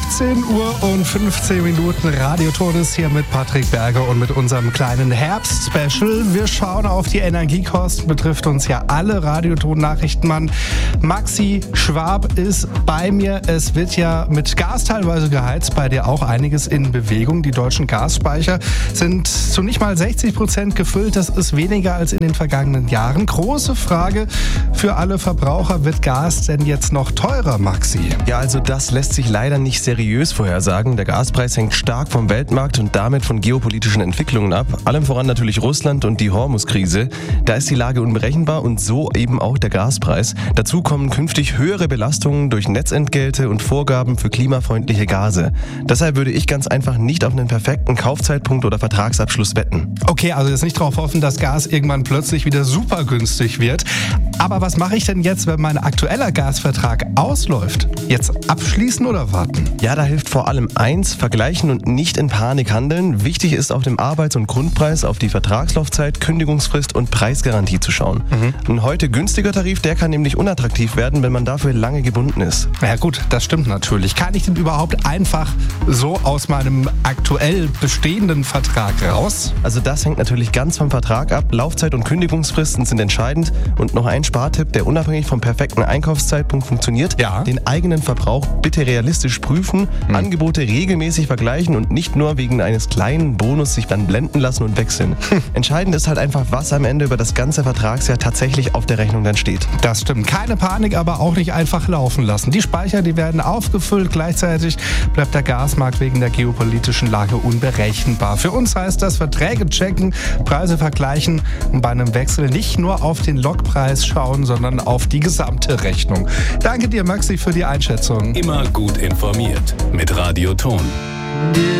17 Uhr und 15 Minuten. Radioton ist hier mit Patrick Berger und mit unserem kleinen Herbst-Special. Wir schauen auf die Energiekosten, betrifft uns ja alle. Radioton-Nachrichtenmann Maxi Schwab ist bei mir. Es wird ja mit Gas teilweise geheizt, bei dir auch einiges in Bewegung. Die deutschen Gasspeicher sind zu nicht mal 60% gefüllt. Das ist weniger als in den vergangenen Jahren. Große Frage für alle Verbraucher: Wird Gas denn jetzt noch teurer, Maxi? Ja, also das lässt sich leider nicht seriös vorhersagen. Der Gaspreis hängt stark vom Weltmarkt und damit von geopolitischen Entwicklungen ab. Allem voran natürlich Russland und die Hormuz-Krise. Da ist die Lage unberechenbar und so eben auch der Gaspreis. Dazu kommen künftig höhere Belastungen durch Netzentgelte und Vorgaben für klimafreundliche Gase. Deshalb würde ich ganz einfach nicht auf einen perfekten Kaufzeitpunkt oder Vertragsabschluss wetten. Okay, also jetzt nicht darauf hoffen, dass Gas irgendwann plötzlich wieder super günstig wird. Aber was mache ich denn jetzt, wenn mein aktueller Gasvertrag ausläuft? Jetzt abschließen oder warten? Ja, da hilft vor allem eins: vergleichen und nicht in Panik handeln. Wichtig ist, auf dem Arbeits- und Grundpreis, auf die Vertragslaufzeit, Kündigungsfrist und Preisgarantie zu schauen. Ein heute günstiger Tarif, der kann nämlich unattraktiv werden, wenn man dafür lange gebunden ist. Ja gut, das stimmt natürlich. Kann ich denn überhaupt einfach so aus meinem aktuell bestehenden Vertrag raus? Also das hängt natürlich ganz vom Vertrag ab. Laufzeit und Kündigungsfristen sind entscheidend. Und noch ein Spartipp, der unabhängig vom perfekten Einkaufszeitpunkt funktioniert: Ja. Den eigenen Verbrauch bitte realistisch prüfen, Angebote regelmäßig vergleichen und nicht nur wegen eines kleinen Bonus sich dann blenden lassen und wechseln. Entscheidend ist halt einfach, was am Ende über das ganze Vertragsjahr tatsächlich auf der Rechnung dann steht. Das stimmt. Keine Panik, aber auch nicht einfach laufen lassen. Die Speicher, die werden aufgefüllt. Gleichzeitig bleibt der Gasmarkt wegen der geopolitischen Lage unberechenbar. Für uns heißt das: Verträge checken, Preise vergleichen und bei einem Wechsel nicht nur auf den Lokpreis schauen, sondern auf die gesamte Rechnung. Danke dir, Maxi, für die Einschätzung. Immer gut informiert mit Radioton.